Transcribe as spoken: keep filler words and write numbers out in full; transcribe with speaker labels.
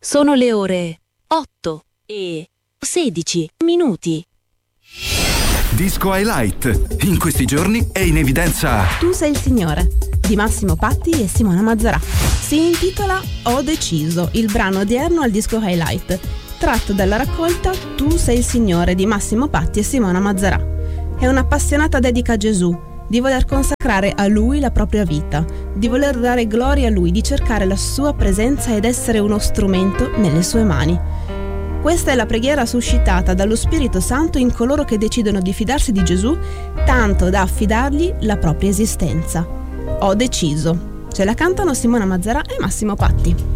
Speaker 1: Sono le ore otto e sedici minuti.
Speaker 2: Disco Highlight. In questi giorni è in evidenza
Speaker 3: Tu sei il Signore di Massimo Patti e Simona Mazzarà. Si intitola Ho deciso, il brano odierno al Disco Highlight, tratto dalla raccolta Tu sei il Signore di Massimo Patti e Simona Mazzarà. È un'appassionata dedica a Gesù, di voler consacrare a Lui la propria vita, di voler dare gloria a Lui, di cercare la sua presenza ed essere uno strumento nelle sue mani. Questa è la preghiera suscitata dallo Spirito Santo in coloro che decidono di fidarsi di Gesù tanto da affidargli la propria esistenza. Ho deciso. Ce la cantano Simona Mazzarà e Massimo Patti.